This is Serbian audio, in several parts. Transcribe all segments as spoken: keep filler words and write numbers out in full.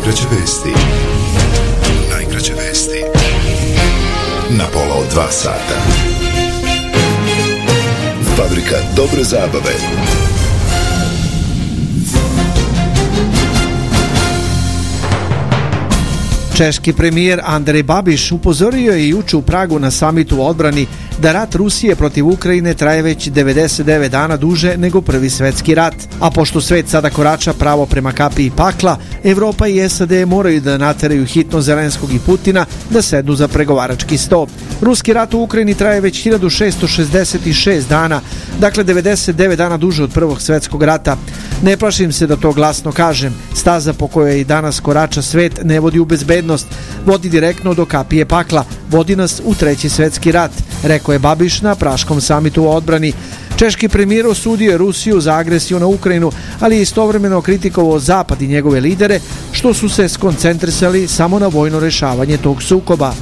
Najkraće vesti. Najkraće vesti. Na pola od dva sata. Fabrika dobre zabave. Češki premijer Andrej Babiš upozorio je juče u Pragu na samitu o odbrani da rat Rusije protiv Ukrajine traje već devedeset devet dana duže nego Prvi svetski rat. A pošto svet sada korača pravo prema kapiji pakla, Evropa i S A D moraju da nateraju hitno Zelenskog i Putina da sednu za pregovarački sto. Ruski rat u Ukrajini traje već hiljadu šesto šezdeset šest dana, dakle devedeset devet dana duže od Prvog svetskog rata. Ne plašim se da to glasno kažem. Staza po kojoj i danas korača svet ne vodi u bezbednost, vodi direktno do kapije pakla, vodi nas u Treći svetski rat, rekao je Babiš na Praškom samitu o odbrani. Češki premijer osudio je Rusiju za agresiju na Ukrajinu, ali je istovremeno kritikovao Zapad i njegove lidere što su se skoncentrisali samo na vojno rešavanje tog sukoba.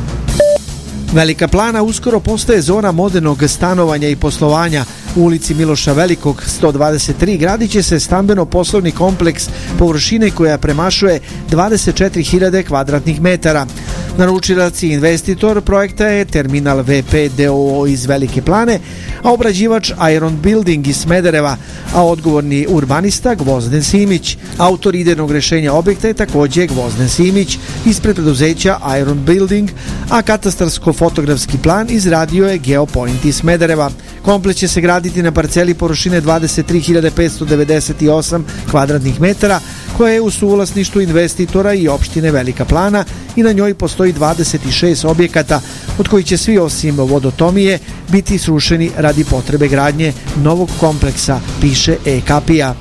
Velika Plana uskoro postaje zona modernog stanovanja i poslovanja. U ulici Miloša Velikog sto dvadeset tri gradit će se stambeno-poslovni kompleks površine koja premašuje dvadeset četiri hiljade kvadratnih metara. Naručilac i investitor projekta je Terminal V P D O O iz Velike Plane, a obrađivač Iron Building iz Smedereva, a odgovorni urbanista Gvozden Simić. Autor idejnog rešenja objekta je također Gvozden Simić ispred preduzeća Iron Building, a katastarsko-fotografski plan izradio je Geopoint iz Smedereva. Kompleks će se graditi na parceli površine dvadeset tri hiljade petsto devedeset osam kvadratnih metara, koja je u suvlasništvu investitora i opštine Velika Plana i na njoj postoji dvadeset šest objekata, od kojih će svi osim vodotomije biti srušeni radi potrebe gradnje novog kompleksa, piše E-Kapija.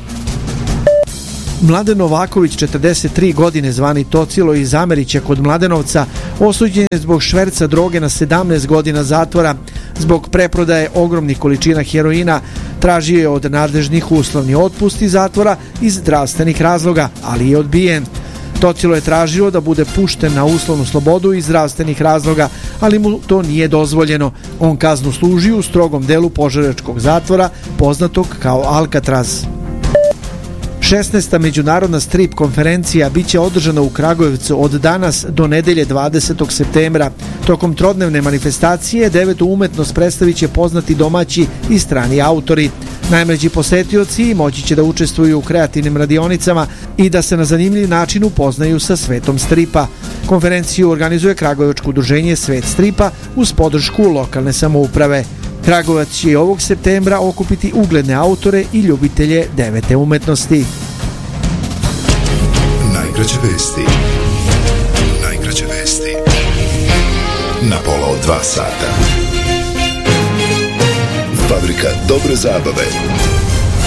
Mladen Novaković, četrdeset tri godine, zvani Tocilo iz Amerića kod Mladenovca, osuđen je zbog šverca droge na sedamnaest godina zatvora. Zbog preprodaje ogromnih količina heroina tražio je od nadležnih uslovni otpust iz zatvora iz zdravstvenih razloga, ali je odbijen. Tocilo je tražio da bude pušten na uslovnu slobodu iz zdravstvenih razloga, ali mu to nije dozvoljeno. On kaznu služi u strogom delu požarevačkog zatvora, poznatog kao Alcatraz. šesnaesta međunarodna strip konferencija biće održana u Kragujevcu od danas do nedelje dvadesetog septembra. Tokom trodnevne manifestacije devetu umetnost predstavit će poznati domaći i strani autori. Najmlađi posetioci moći će da učestvuju u kreativnim radionicama i da se na zanimljiv način upoznaju sa svetom stripa. Konferenciju organizuje Kragujevačko udruženje Svet stripa uz podršku lokalne samouprave. Kragujevac će ovog septembra okupiti ugledne autore i ljubitelje devete umetnosti. Najkraće vesti. Najkraće vesti. Na pola od dva sata. Fabrika dobre zabave.